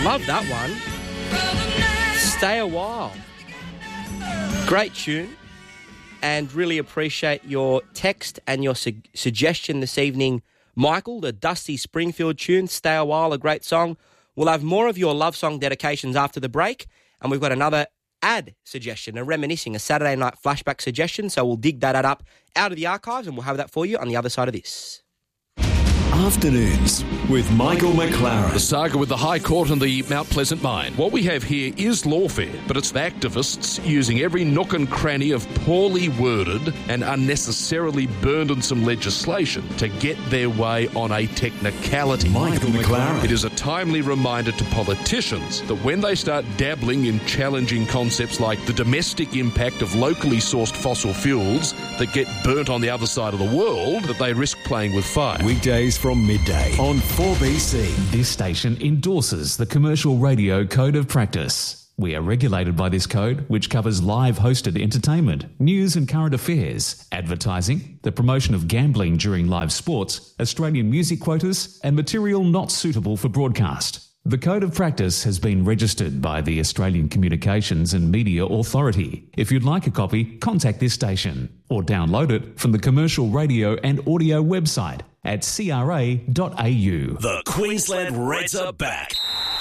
Love that one. Stay a While. Great tune. And really appreciate your text and your suggestion this evening, Michael. The Dusty Springfield tune, Stay a While, a great song. We'll have more of your love song dedications after the break. And we've got another ad suggestion, a reminiscing, a Saturday night flashback suggestion. So we'll dig that ad up out of the archives and we'll have that for you on the other side of this. Afternoons with Michael McLaren. The saga with the High Court and the Mount Pleasant mine. What we have here is lawfare, but it's the activists using every nook and cranny of poorly worded and unnecessarily burdensome legislation to get their way on a technicality. Michael McLaren. It is a timely reminder to politicians that when they start dabbling in challenging concepts like the domestic impact of locally sourced fossil fuels that get burnt on the other side of the world, that they risk playing with fire. Weekdays from midday on 4BC. This station endorses the Commercial Radio Code of Practice. We are regulated by this code, which covers live hosted entertainment, news and current affairs, advertising, the promotion of gambling during live sports, Australian music quotas, and material not suitable for broadcast. The Code of Practice has been registered by the Australian Communications and Media Authority. If you'd like a copy, contact this station or download it from the Commercial Radio and Audio website at cra.au. The Queensland Reds are back.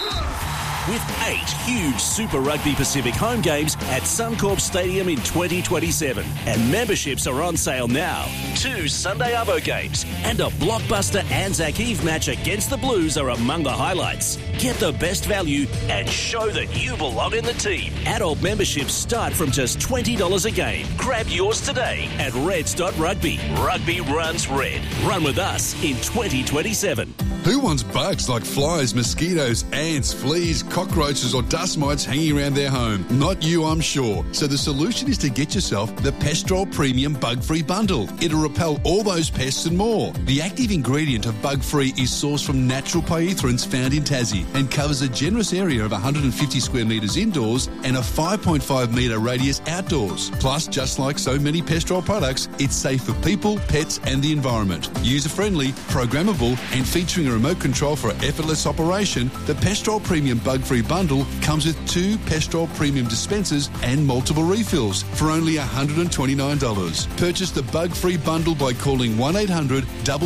With 8 huge Super Rugby Pacific home games at Suncorp Stadium in 2027. And memberships are on sale now. 2 Sunday Arvo games and a blockbuster Anzac Eve match against the Blues are among the highlights. Get the best value and show that you belong in the team. Adult memberships start from just $20 a game. Grab yours today at reds.rugby. Rugby runs red. Run with us in 2027. Who wants bugs like flies, mosquitoes, ants, fleas, cockroaches or dust mites hanging around their home? Not you, I'm sure. So the solution is to get yourself the Pestrol Premium Bug-Free Bundle. It'll repel all those pests and more. The active ingredient of Bug-Free is sourced from natural pyrethroids found in Tassie and covers a generous area of 150 square metres indoors and a 5.5 metre radius outdoors. Plus, just like so many Pestrol products, it's safe for people, pets and the environment. User-friendly, programmable and featuring a remote control for effortless operation, the Pestrol Premium Bug-Free Bundle comes with 2 Pestrol Premium dispensers and multiple refills for only $129. Purchase the Bug-Free Bundle by calling 1800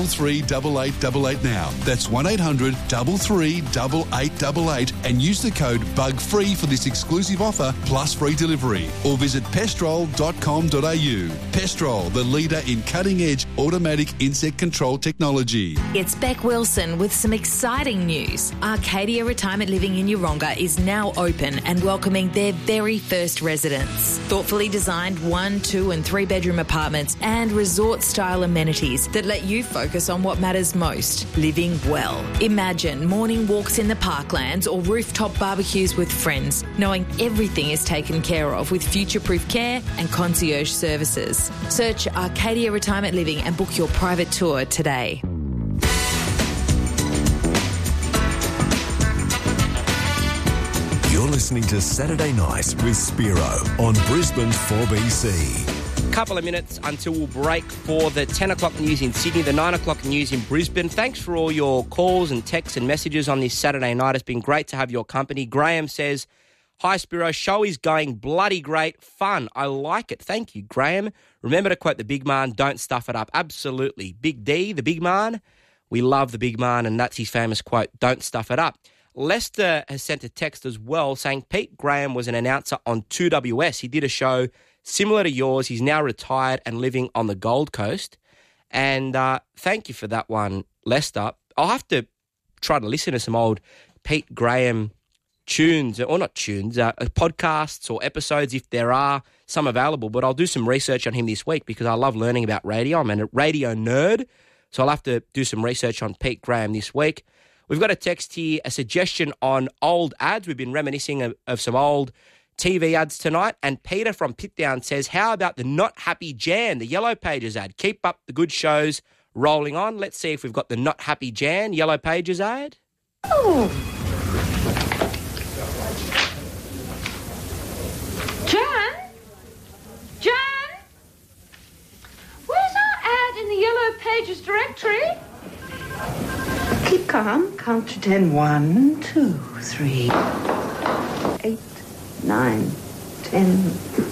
338888 now. That's 1800 338888 and use the code BUGFREE for this exclusive offer plus free delivery. Or visit pestrol.com.au. Pestrol, the leader in cutting-edge automatic insect control technology. It's Beck Wilson with some exciting news. Arcadia Retirement Living in Yeronga is now open and welcoming their very first residents. Thoughtfully designed 1, 2 and 3 bedroom apartments and resort-style amenities that let you focus on what matters most, living well. Imagine morning walks in the parklands or rooftop barbecues with friends, knowing everything is taken care of with future-proof care and concierge services. Search Arcadia Retirement Living and book your private tour today. You're listening to Saturday Night with Spiro on Brisbane's 4BC. Couple of minutes until we'll break for the 10 o'clock news in Sydney, the 9 o'clock news in Brisbane. Thanks for all your calls and texts and messages on this Saturday night. It's been great to have your company. Graham says, "Hi Spiro, show is going bloody great. Fun. I like it." Thank you, Graham. Remember to quote the big man, don't stuff it up. Absolutely. Big D, the big man. We love the big man, and that's his famous quote, don't stuff it up. Lester has sent a text as well saying Pete Graham was an announcer on 2WS. He did a show similar to yours. He's now retired and living on the Gold Coast. And thank you for that one, Lester. I'll have to try to listen to some old Pete Graham tunes, or not tunes, podcasts or episodes if there are some available. But I'll do some research on him this week because I love learning about radio. I'm a radio nerd, so I'll have to do some research on Pete Graham this week. We've got a text here, a suggestion on old ads. We've been reminiscing of some old TV ads tonight. And Peter from Pitdown says, how about the Not Happy Jan, the Yellow Pages ad? Keep up the good shows rolling on. Let's see if we've got the Not Happy Jan Yellow Pages ad. Oh. Jan? Where's our ad in the Yellow Pages directory? Keep calm. Count to 10. 1, 2, 3, 8, 9, 10.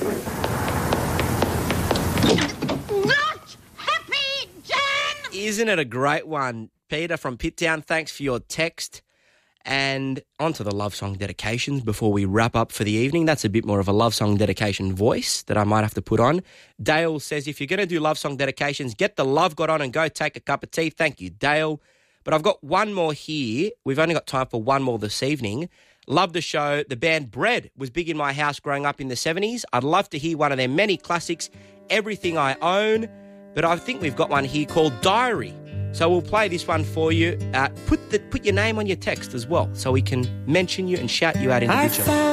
Not happy, Jan! Isn't it a great one? Peter from Pitttown, thanks for your text. And on to the love song dedications before we wrap up for the evening. That's a bit more of a love song dedication voice that I might have to put on. Dale says, if you're going to do love song dedications, get the love got on and go take a cup of tea. Thank you, Dale. But I've got one more here. We've only got time for one more this evening. Love the show. The band Bread was big in my house growing up in the 70s. I'd love to hear one of their many classics, Everything I Own. But I think we've got one here called Diary. So we'll play this one for you. Put your name on your text as well so we can mention you and shout you out individually.